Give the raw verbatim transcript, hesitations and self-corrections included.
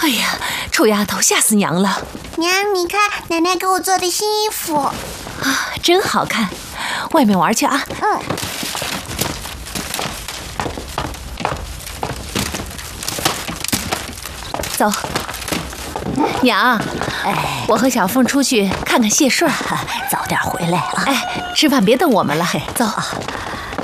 哎呀，臭丫头，吓死娘了！ 娘，你看奶奶给我做的新衣服啊， 真好看。外面玩去啊！ 嗯。 走，娘。哎，我和小凤出去看看谢顺， 早点回来啊！ 哎，吃饭别等我们了，走。